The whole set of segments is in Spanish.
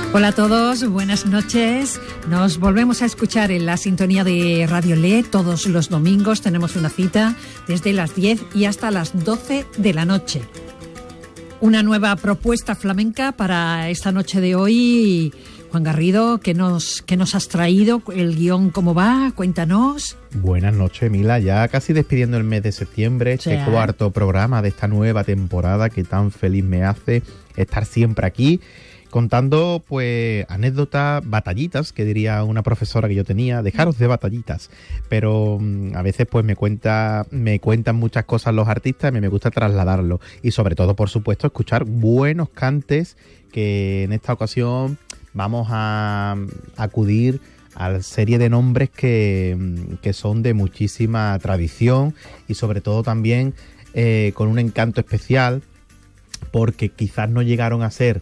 Hola a todos, buenas noches. Nos volvemos a escuchar en la sintonía de Radio Le. Todos los domingos tenemos una cita desde las 10 y hasta las 12 de la noche. Una nueva propuesta flamenca para esta noche de hoy. Juan Garrido, ¿qué nos has traído? ¿El guión cómo va? Cuéntanos. Buenas noches, Mila. Ya casi despidiendo el mes de septiembre, este cuarto programa de esta nueva temporada que tan feliz me hace estar siempre aquí, contando pues anécdotas, batallitas, que diría una profesora que yo tenía, dejaros de batallitas, pero a veces pues me cuentan muchas cosas los artistas y me gusta trasladarlo, y sobre todo, por supuesto, escuchar buenos cantes, que en esta ocasión vamos a acudir a la serie de nombres que son de muchísima tradición y sobre todo también con un encanto especial, porque quizás no llegaron a ser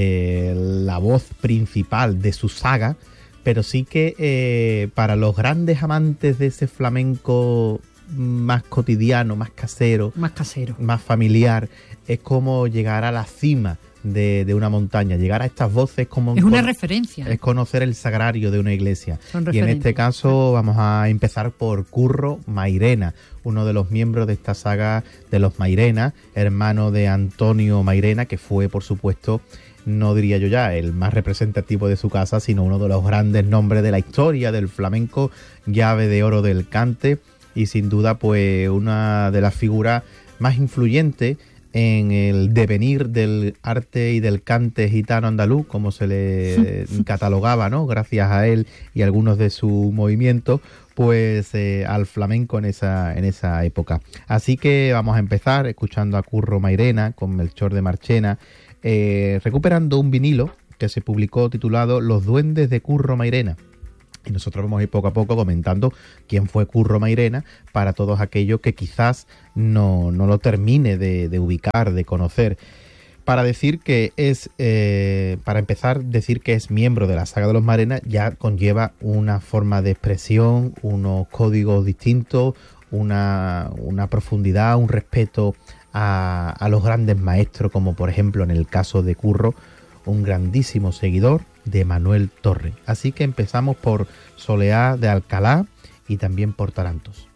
la voz principal de su saga, pero sí que para los grandes amantes de ese flamenco más cotidiano, más casero, más familiar, es como llegar a la cima de una montaña. Llegar a estas voces como es una referencia, es conocer el sagrario de una iglesia. Y en este caso vamos a empezar por Curro Mairena, uno de los miembros de esta saga de los Mairena, hermano de Antonio Mairena, que fue, por supuesto, no diría yo ya el más representativo de su casa, sino uno de los grandes nombres de la historia del flamenco, llave de oro del cante, y sin duda pues una de las figuras más influyentes en el devenir del arte y del cante gitano andaluz, como se le catalogaba, ¿no? Gracias a él y algunos de su movimiento, pues al flamenco en esa época. Así que vamos a empezar escuchando a Curro Mairena con Melchor de Marchena, recuperando un vinilo que se publicó titulado Los Duendes de Curro Mairena. Y nosotros vamos a ir poco a poco comentando quién fue Curro Mairena para todos aquellos que quizás no lo termine de ubicar, de conocer. Para decir que para empezar, decir que es miembro de la saga de los Mairena ya conlleva una forma de expresión, unos códigos distintos, una profundidad, un respeto a los grandes maestros, como por ejemplo en el caso de Curro, un grandísimo seguidor de Manuel Torre. Así que empezamos por Soleá de Alcalá y también por Tarantos.